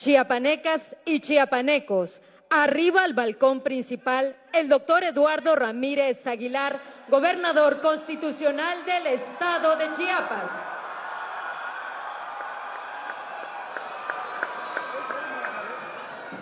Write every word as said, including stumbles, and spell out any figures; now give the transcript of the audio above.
Chiapanecas y chiapanecos, arriba al balcón principal el doctor Eduardo Ramírez Aguilar, gobernador constitucional del estado de Chiapas.